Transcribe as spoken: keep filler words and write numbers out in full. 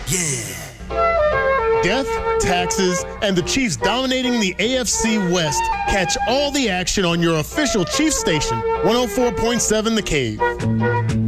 Yeah. Death, taxes, and the Chiefs dominating the A F C West. Catch all the action on your official Chiefs station, one oh four point seven The Cave.